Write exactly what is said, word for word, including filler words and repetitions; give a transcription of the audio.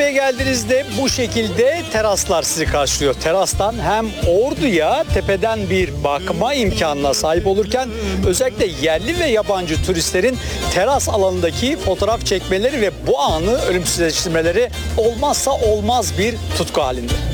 Ordu'ya geldiğinizde bu şekilde teraslar sizi karşılıyor. Terastan hem Ordu'ya tepeden bir bakma imkanına sahip olurken özellikle yerli ve yabancı turistlerin teras alanındaki fotoğraf çekmeleri ve bu anı ölümsüzleştirmeleri olmazsa olmaz bir tutku halinde.